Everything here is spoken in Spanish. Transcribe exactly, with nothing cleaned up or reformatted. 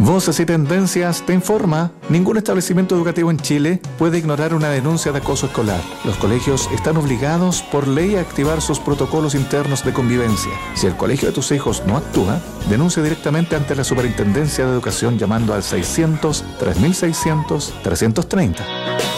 Voces y Tendencias te informa: ningún establecimiento educativo en Chile puede ignorar una denuncia de acoso escolar. Los colegios están obligados por ley a activar sus protocolos internos de convivencia. Si el colegio de tus hijos no actúa, denuncia directamente ante la Superintendencia de Educación llamando al seiscientos, tres mil seiscientos, trescientos treinta.